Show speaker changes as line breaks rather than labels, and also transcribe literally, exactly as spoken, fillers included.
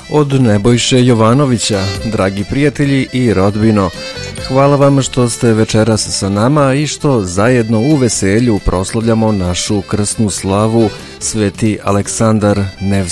od Nebojše Jovanovića. Dragi prijatelji i rodbino, hvala vam što ste večeras sa nama i što zajedno u veselju proslavljamo našu krsnu slavu Sveti Aleksandar Nevski.